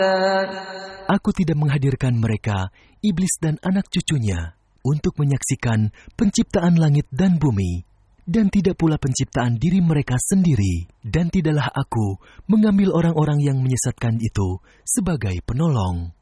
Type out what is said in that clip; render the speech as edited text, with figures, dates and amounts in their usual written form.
Aku tidak menghadirkan mereka, iblis dan anak cucunya, untuk menyaksikan penciptaan langit dan bumi, dan tidak pula penciptaan diri mereka sendiri. Dan tidaklah aku mengambil orang-orang yang menyesatkan itu sebagai penolong.